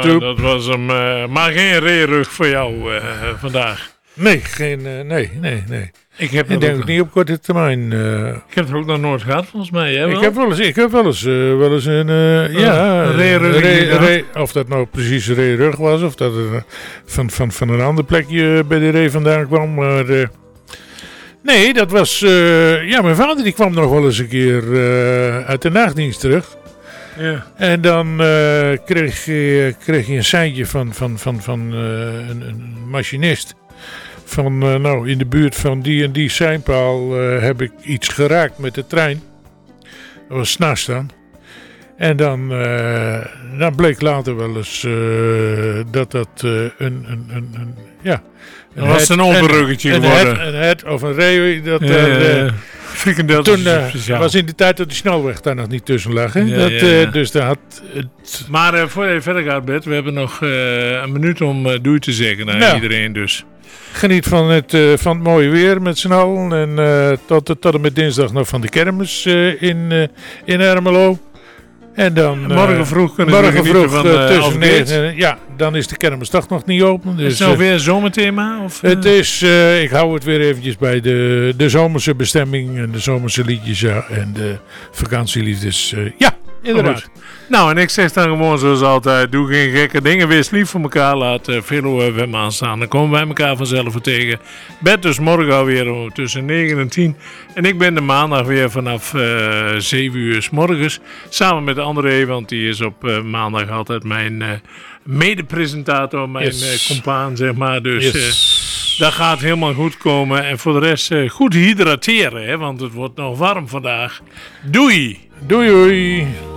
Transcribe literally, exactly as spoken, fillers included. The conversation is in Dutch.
YouTube. Dat was hem. Uh, maar geen reerug voor jou uh, vandaag. Nee, geen, uh, nee, nee, nee. Ik heb ik denk ook niet op korte termijn. Uh, ik heb het ook nog nooit gehad, volgens mij. Jij wel? Ik heb wel eens, ik heb wel eens, uh, wel eens een, uh, uh, ja, een reerug. Re, re, of dat nou precies reerug was, of dat het uh, van, van, van een ander plekje bij de ree vandaan kwam. Maar uh, nee, dat was, uh, ja, mijn vader die kwam nog wel eens een keer uh, uit de nachtdienst terug. Ja. En dan uh, kreeg, uh, kreeg je een seintje van, van, van, van uh, een, een machinist. Van, uh, nou, in de buurt van die en die seinpaal uh, heb ik iets geraakt met de trein. Dat was 's nachts dan. En dan, uh, dan bleek later wel eens uh, dat dat uh, een, een, een, een, ja... Dat was een onberuggetje geworden. Een het, een het of een ree. Dat, ja, uh, ja. Toen uh, was in de tijd dat die snelweg daar nog niet tussen lag. Hè? Ja, dat, ja, ja. Uh, dus daar had het... Maar uh, voor je verder gaat, Bert, we hebben nog uh, een minuut om uh, doei te zeggen naar ja. iedereen dus. Geniet van het, uh, van het mooie weer met z'n allen. En uh, tot, tot en met dinsdag nog van de kermis uh, in, uh, in Ermelo. En dan, uh, morgen vroeg kunnen morgen we vroeg van uh, uh, tussen negen, ja, dan is de kermis toch nog niet open. Dus, is het nou weer een zomerthema? Of, uh? Het is, uh, ik hou het weer eventjes bij de, de zomerse bestemming en de zomerse liedjes ja, en de vakantieliefdes. Uh, ja, inderdaad. Goed. Nou, en ik zeg dan gewoon zoals altijd, doe geen gekke dingen, wees lief voor elkaar, laat uh, Velo F M aanstaan. Dan komen wij elkaar vanzelf weer tegen. Bert dus morgen alweer tussen negen en tien. En ik ben de maandag weer vanaf uh, zeven uur 's morgens. Samen met André, want die is op uh, maandag altijd mijn uh, mede-presentator, mijn yes. uh, compaan, zeg maar. Dus yes. uh, dat gaat helemaal goed komen. En voor de rest uh, goed hydrateren, hè, want het wordt nog warm vandaag. Doei! Doei doei!